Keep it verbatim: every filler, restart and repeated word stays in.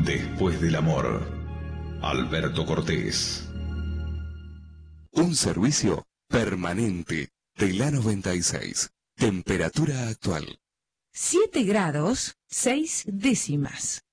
después del amor. Alberto Cortés. Un servicio permanente de la noventa y seis. Temperatura actual. siete grados, seis décimas.